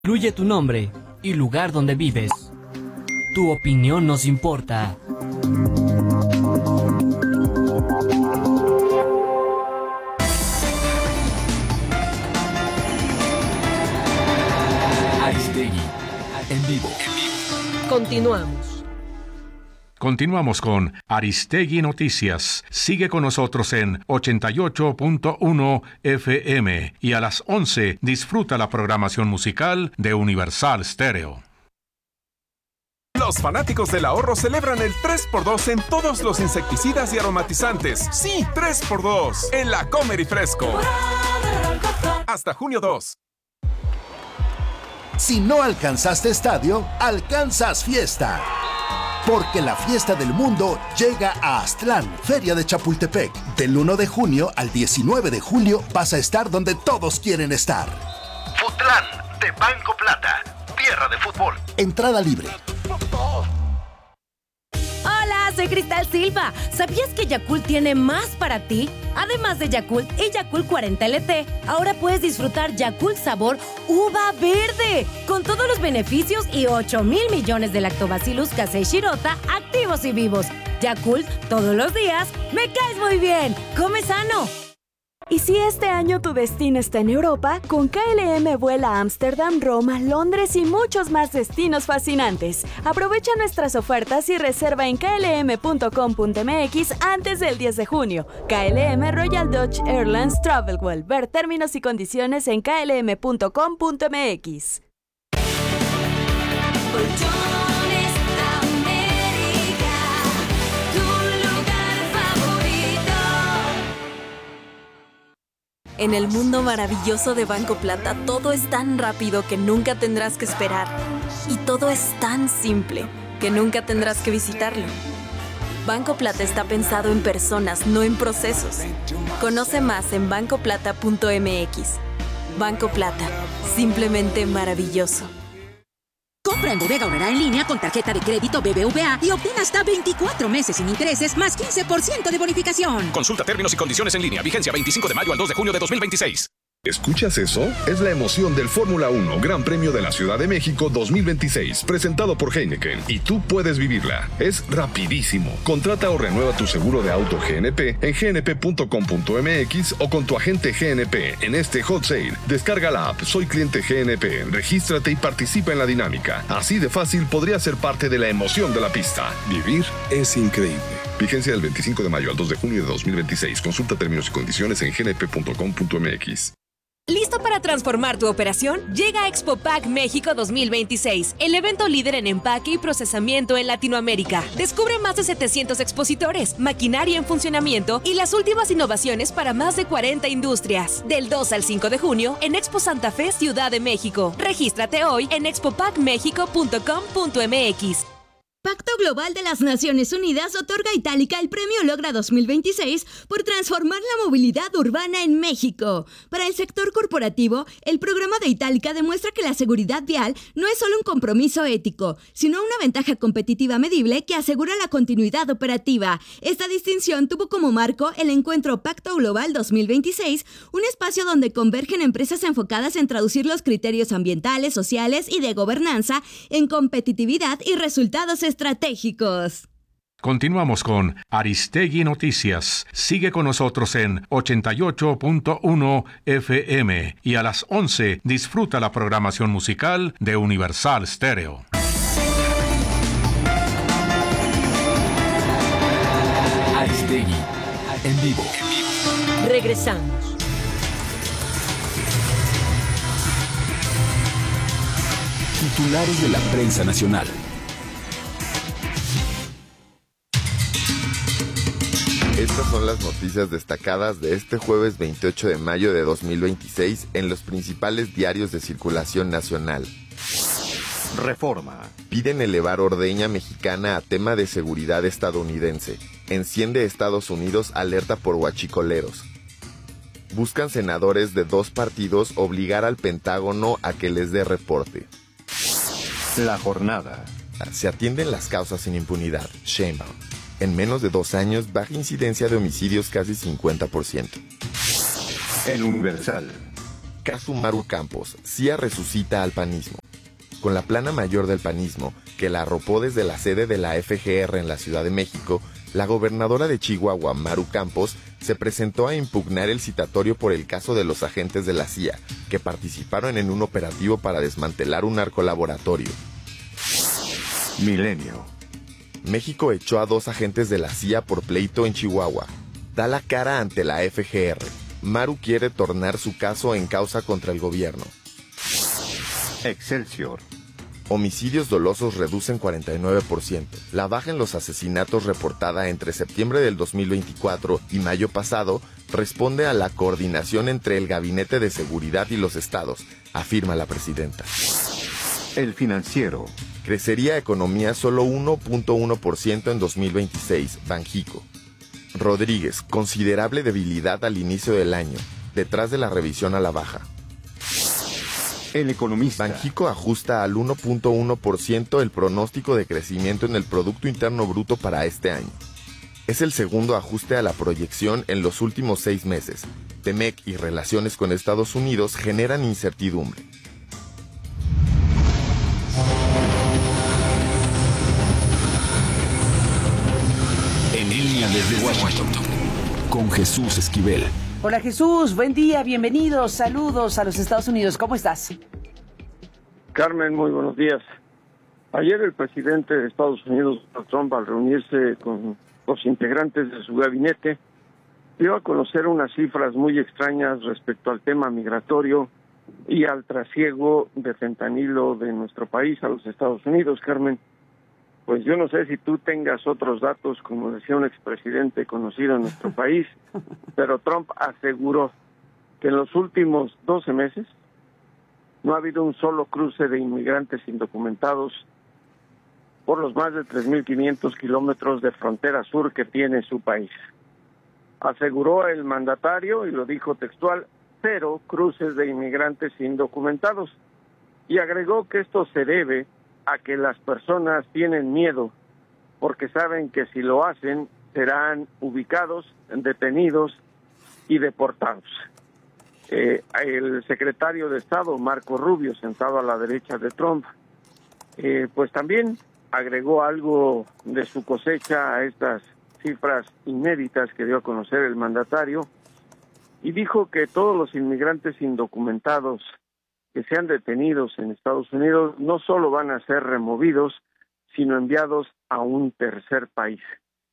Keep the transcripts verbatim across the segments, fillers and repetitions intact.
Incluye tu nombre y lugar donde vives. Tu opinión nos importa. Aristegui, en vivo. Continuamos. Continuamos con Aristegui Noticias. Sigue con nosotros en ochenta y ocho punto uno F M y a las once disfruta la programación musical de Universal Stereo. Los fanáticos del ahorro celebran el tres por dos en todos los insecticidas y aromatizantes. Sí, tres por dos en la Comer y Fresco. Hasta junio dos. Si no alcanzaste estadio, alcanzas fiesta. Porque la fiesta del mundo llega a Aztlán, Feria de Chapultepec. Del uno de junio al diecinueve de julio vas a estar donde todos quieren estar. Futlán, de Banco Plata, tierra de fútbol. Entrada libre. Hola, soy Cristal Silva. ¿Sabías que Yakult tiene más para ti? Además de Yakult y Yakult cuarenta L T, ahora puedes disfrutar Yakult sabor uva verde, con todos los beneficios y ocho mil millones de Lactobacillus casei shirota activos y vivos. Yakult, todos los días, me caes muy bien. Come sano. Y si este año tu destino está en Europa, con K L M vuela a Ámsterdam, Roma, Londres y muchos más destinos fascinantes. Aprovecha nuestras ofertas y reserva en k l m punto com punto m x antes del diez de junio. K L M Royal Dutch Airlines Travelwell. Ver términos y condiciones en k l m punto com punto m x. En el mundo maravilloso de Banco Plata, todo es tan rápido que nunca tendrás que esperar. Y todo es tan simple que nunca tendrás que visitarlo. Banco Plata está pensado en personas, no en procesos. Conoce más en banco plata punto m x. Banco Plata, simplemente maravilloso. Compra en Bodega Aurrerá en línea con tarjeta de crédito B B V A y obtén hasta veinticuatro meses sin intereses más quince por ciento de bonificación. Consulta términos y condiciones en línea. Vigencia veinticinco de mayo al dos de junio de dos mil veintiséis. ¿Escuchas eso? Es la emoción del Fórmula uno Gran Premio de la Ciudad de México dos mil veintiséis, presentado por Heineken, y tú puedes vivirla. Es rapidísimo. Contrata o renueva tu seguro de auto G N P en g n p punto com punto m x o con tu agente G N P en este hot sale. Descarga la app Soy Cliente G N P, regístrate y participa en la dinámica. Así de fácil podrías ser parte de la emoción de la pista. Vivir es increíble. Vigencia del veinticinco de mayo al dos de junio de dos mil veintiséis. Consulta términos y condiciones en g n p punto com punto m x. ¿Listo para transformar tu operación? Llega ExpoPack México dos mil veintiséis, el evento líder en empaque y procesamiento en Latinoamérica. Descubre más de setecientos expositores, maquinaria en funcionamiento y las últimas innovaciones para más de cuarenta industrias. Del dos al cinco de junio en Expo Santa Fe, Ciudad de México. Regístrate hoy en expo pack mexico punto com punto m x. Pacto Global de las Naciones Unidas otorga a Itálica el Premio Logra dos mil veintiséis por transformar la movilidad urbana en México. Para el sector corporativo, el programa de Itálica demuestra que la seguridad vial no es solo un compromiso ético, sino una ventaja competitiva medible que asegura la continuidad operativa. Esta distinción tuvo como marco el encuentro Pacto Global dos mil veintiséis, un espacio donde convergen empresas enfocadas en traducir los criterios ambientales, sociales y de gobernanza en competitividad y resultados estratégicos. Continuamos con Aristegui Noticias. Sigue con nosotros en ochenta y ocho punto uno F M y a las once disfruta la programación musical de Universal Stereo. Aristegui, en vivo. Regresamos. Titulares de la prensa nacional. Estas son las noticias destacadas de este jueves veintiocho de mayo de dos mil veintiséis en los principales diarios de circulación nacional. Reforma. Piden elevar ordeña mexicana a tema de seguridad estadounidense. Enciende Estados Unidos alerta por huachicoleros. Buscan senadores de dos partidos obligar al Pentágono a que les dé reporte. La jornada. Se atienden las causas sin impunidad. Sheinbaum. En menos de dos años, baja incidencia de homicidios casi cincuenta por ciento. El Universal. Caso Maru Campos, C I A resucita al panismo. Con la plana mayor del panismo, que la arropó desde la sede de la F G R en la Ciudad de México, la gobernadora de Chihuahua, Maru Campos, se presentó a impugnar el citatorio por el caso de los agentes de la C I A, que participaron en un operativo para desmantelar un narcolaboratorio. Milenio. México echó a dos agentes de la C I A por pleito en Chihuahua. Da la cara ante la F G R. Maru quiere tornar su caso en causa contra el gobierno. Excelsior. Homicidios dolosos reducen cuarenta y nueve por ciento. La baja en los asesinatos reportada entre septiembre del dos mil veinticuatro y mayo pasado responde a la coordinación entre el Gabinete de Seguridad y los estados, afirma la presidenta. El Financiero. Crecería economía solo uno punto uno por ciento en dos mil veintiséis, Banjico. Rodríguez, considerable debilidad al inicio del año, detrás de la revisión a la baja. El Economista. Banjico ajusta al uno punto uno por ciento el pronóstico de crecimiento en el Producto Interno Bruto para este año. Es el segundo ajuste a la proyección en los últimos seis meses. Temec y relaciones con Estados Unidos generan incertidumbre. En línea desde Washington, con Jesús Esquivel. Hola Jesús, buen día, bienvenidos, saludos a los Estados Unidos, ¿cómo estás? Carmen, muy buenos días. Ayer el presidente de Estados Unidos, Donald Trump, al reunirse con los integrantes de su gabinete, dio a conocer unas cifras muy extrañas respecto al tema migratorio y al trasiego de fentanilo de nuestro país a los Estados Unidos, Carmen. Pues yo no sé si tú tengas otros datos, como decía un expresidente conocido en nuestro país, pero Trump aseguró que en los últimos doce meses no ha habido un solo cruce de inmigrantes indocumentados por los más de tres mil quinientos kilómetros de frontera sur que tiene su país. Aseguró el mandatario, y lo dijo textual, cero cruces de inmigrantes indocumentados, y agregó que esto se debe a que las personas tienen miedo porque saben que si lo hacen serán ubicados, detenidos y deportados. Eh, el secretario de Estado, Marco Rubio, sentado a la derecha de Trump, eh, pues también agregó algo de su cosecha a estas cifras inéditas que dio a conocer el mandatario y dijo que todos los inmigrantes indocumentados que sean detenidos en Estados Unidos no solo van a ser removidos, sino enviados a un tercer país.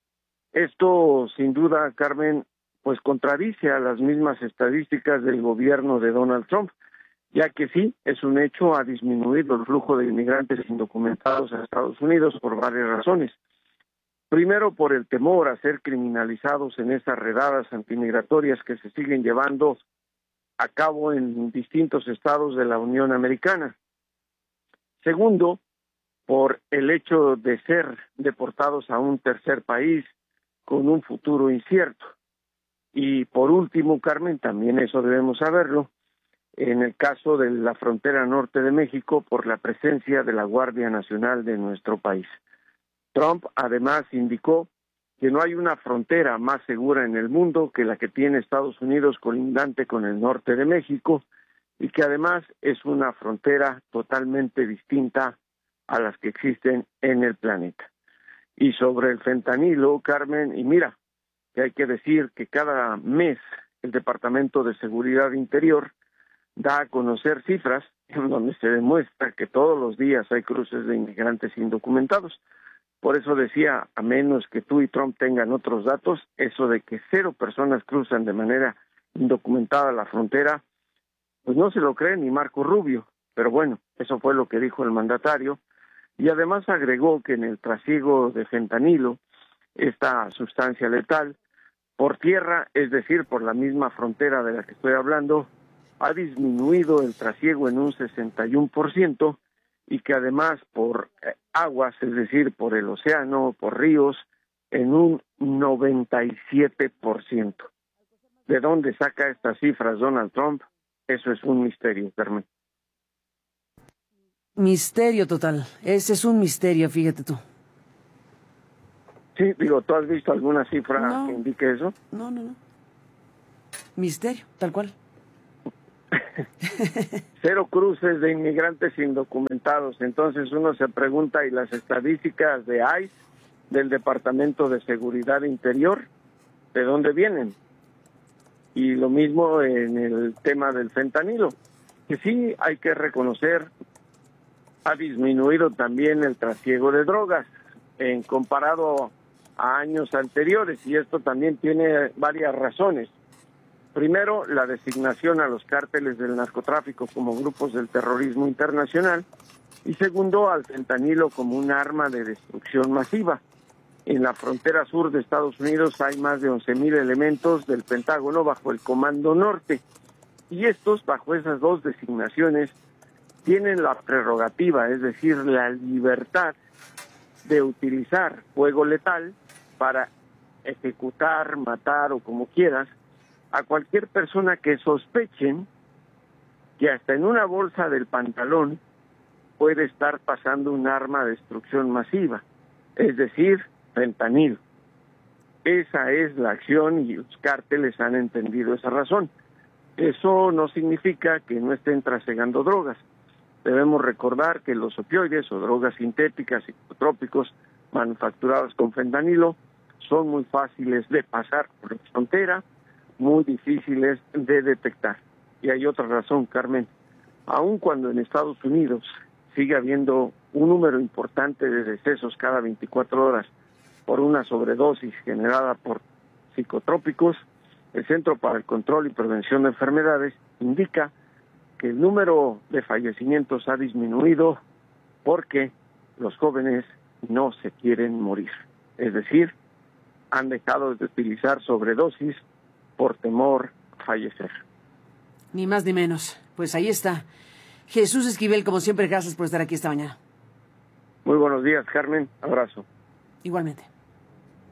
Esto, sin duda, Carmen, pues contradice a las mismas estadísticas del gobierno de Donald Trump, ya que sí, es un hecho, ha disminuido el flujo de inmigrantes indocumentados a Estados Unidos por varias razones. Primero, por el temor a ser criminalizados en esas redadas antimigratorias que se siguen llevando a cabo en distintos estados de la Unión Americana. Segundo, por el hecho de ser deportados a un tercer país con un futuro incierto. Y por último, Carmen, también eso debemos saberlo, en el caso de la frontera norte de México, por la presencia de la Guardia Nacional de nuestro país. Trump además indicó que no hay una frontera más segura en el mundo que la que tiene Estados Unidos colindante con el norte de México y que además es una frontera totalmente distinta a las que existen en el planeta. Y sobre el fentanilo, Carmen, y mira, que hay que decir que cada mes el Departamento de Seguridad Interior da a conocer cifras en donde se demuestra que todos los días hay cruces de inmigrantes indocumentados. Por eso decía, a menos que tú y Trump tengan otros datos, eso de que cero personas cruzan de manera indocumentada la frontera, pues no se lo cree ni Marco Rubio. Pero bueno, eso fue lo que dijo el mandatario. Y además agregó que en el trasiego de fentanilo, esta sustancia letal, por tierra, es decir, por la misma frontera de la que estoy hablando, ha disminuido el trasiego en un sesenta y uno por ciento, y que además por aguas, es decir, por el océano, por ríos, en un noventa y siete por ciento. ¿De dónde saca estas cifras Donald Trump? Eso es un misterio, Carmen. Misterio total, ese es un misterio, fíjate tú. Sí, digo, ¿tú has visto alguna cifra no, que indique eso? No, no, no. Misterio, tal cual. Cero cruces de inmigrantes indocumentados. Entonces uno se pregunta, ¿y las estadísticas de I C E, del Departamento de Seguridad Interior, de dónde vienen? Y lo mismo en el tema del fentanilo, que sí hay que reconocer, ha disminuido también el trasiego de drogas en comparado a años anteriores, y esto también tiene varias razones. Primero, la designación a los cárteles del narcotráfico como grupos del terrorismo internacional, y segundo, al fentanilo como un arma de destrucción masiva. En la frontera sur de Estados Unidos hay más de once mil elementos del Pentágono bajo el Comando Norte, y estos, bajo esas dos designaciones, tienen la prerrogativa, es decir, la libertad de utilizar fuego letal para ejecutar, matar o como quieras a cualquier persona que sospechen que hasta en una bolsa del pantalón puede estar pasando un arma de destrucción masiva, es decir, fentanilo. Esa es la acción y los cárteles han entendido esa razón. Eso no significa que no estén trasegando drogas. Debemos recordar que los opioides o drogas sintéticas y psicotrópicos manufacturados con fentanilo son muy fáciles de pasar por la frontera, muy difíciles de detectar. Y hay otra razón, Carmen. Aun cuando en Estados Unidos sigue habiendo un número importante de decesos cada veinticuatro horas por una sobredosis generada por psicotrópicos, el Centro para el Control y Prevención de Enfermedades indica que el número de fallecimientos ha disminuido porque los jóvenes no se quieren morir. Es decir, han dejado de utilizar sobredosis por temor a fallecer. Ni más ni menos. Pues ahí está. Jesús Esquivel, como siempre, gracias por estar aquí esta mañana. Muy buenos días, Carmen. Abrazo. Igualmente.